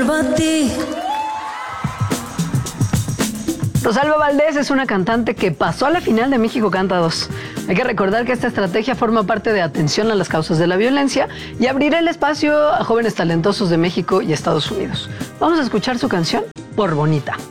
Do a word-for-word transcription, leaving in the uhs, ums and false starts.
vuelvo a ti. Rosalba Valdés es una cantante que pasó a la final de México Canta dos. Hay que recordar que esta estrategia forma parte de atención a las causas de la violencia y abrirá el espacio a jóvenes talentosos de México y Estados Unidos. Vamos a escuchar su canción, Por Bonita.